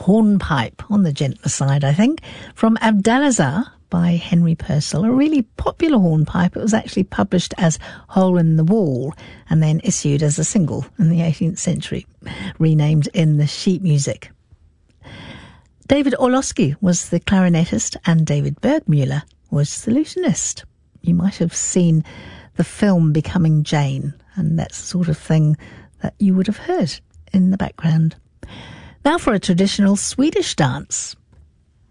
Hornpipe, on the gentler side, I think, from Abdalazar by Henry Purcell, a really popular hornpipe. It was actually published as Hole in the Wall and then issued as a single in the 18th century, renamed in the sheet music. David Orlowski was the clarinetist and David Bergmuller was the lutenist. You might have seen the film Becoming Jane, and that's the sort of thing that you would have heard in the background. Now for a traditional Swedish dance.